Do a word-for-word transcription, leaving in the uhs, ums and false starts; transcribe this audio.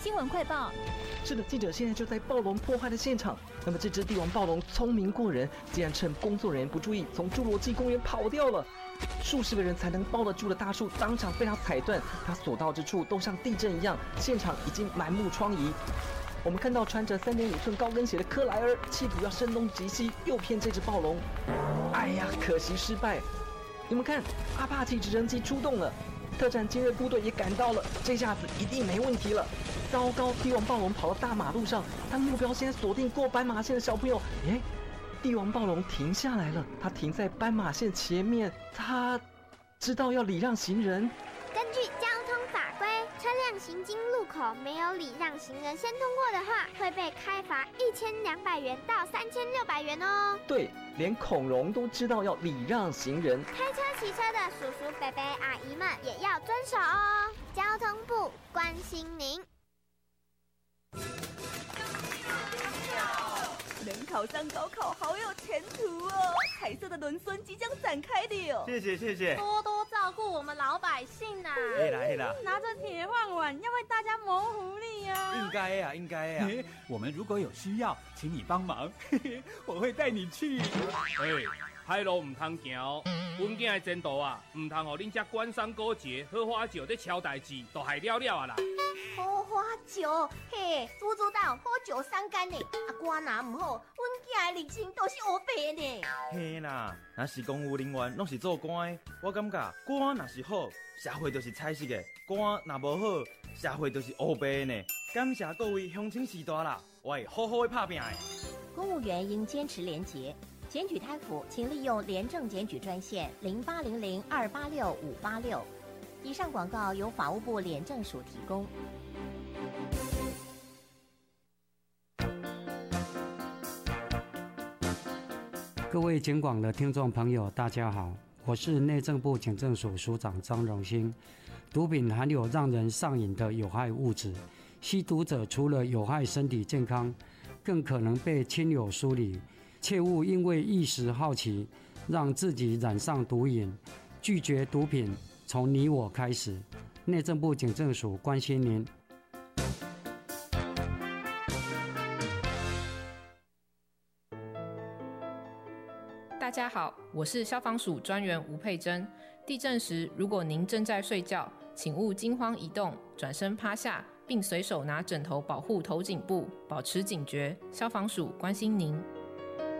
新闻快报。 是的，记者现在就在暴龙破坏的现场。那么这只帝王暴龙聪明过人，竟然趁工作人员不注意，从侏罗纪公园跑掉了。数十个人才能抱得住的大树，当场被它踩断，它所到之处都像地震一样，现场已经满目疮痍。我们看到穿着三点五寸高跟鞋的克莱尔，企图要声东击西，诱骗这只暴龙。哎呀，可惜失败。你们看，阿帕奇直升机出动了，特战精锐部队也赶到了，这下子一定没问题了。糟糕，帝王暴龙跑到大马路上，他目标现在锁定过斑马线的小朋友。诶，帝王暴龙停下来了，他停在斑马线前面，他知道要礼让行人。 根据交通法规，车辆行经路口没有礼让行人先通过的话，会被开罚一千两百元到三千六百元哦。 对，连恐龙都知道要礼让行人， 开车骑车的叔叔伯伯阿姨们也要遵守哦。交通部关心您。 能考上高考好有前途哦！彩色的轮孙即将展开了。 谢谢谢谢， 多多照顾我们老百姓呐、啊！ 嘿啦嘿啦， 拿着铁饭碗要为大家谋福利啊！ 应该呀、啊、应该呀、啊。 我们如果有需要，请你帮忙，嘿嘿，我会带你去。 哎，海路唔通行哦，阮囝的前途啊，唔通互恁遮官商勾结、荷花酒在敲代志，都害了了啊啦！ 荷花酒，嘿，猪猪蛋喝酒伤肝呢，啊，肝若唔好，阮囝的人生都是黑白呢。 嘿啦，若是公务人员拢是做官的，我感觉官若是好，社会就是彩色的；官若无好，社会就是黑白的呢。感谢各位乡亲时代啦，我会好好的拍拼的。 公务员应坚持廉洁。检举贪腐，请利用廉政检举专线零八零零二八六五八六。以上广告由法务部廉政署提供。 各位警广的听众朋友，大家好，我是内政部警政署署长张荣兴。毒品含有让人上瘾的有害物质，吸毒者除了有害身体健康，更可能被亲友疏离。切勿因为一时好奇，让自己染上毒瘾。拒绝毒品，从你我开始。内政部警政署关心您。 大家好，我是消防署专员吴佩珍。地震时，如果您正在睡觉，请勿惊慌移动，转身趴下，并随手拿枕头保护头颈部，保持警觉。消防署关心您。